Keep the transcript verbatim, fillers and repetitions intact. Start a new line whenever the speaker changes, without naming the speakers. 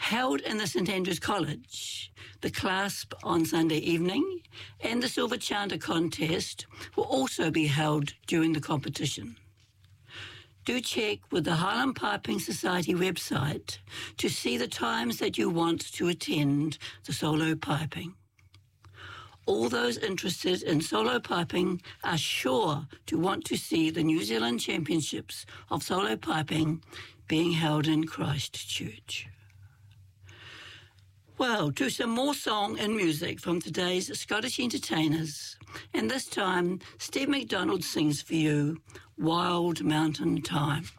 held in the St Andrews College. The clasp on Sunday evening and the Silver Chanter contest will also be held during the competition. Do check with the Highland Piping Society website to see the times that you want to attend the solo piping. All those interested in solo piping are sure to want to see the New Zealand Championships of Solo Piping being held in Christchurch. Well, to some more song and music from today's Scottish entertainers. And this time, Steve McDonald sings for you, Wild Mountain Time.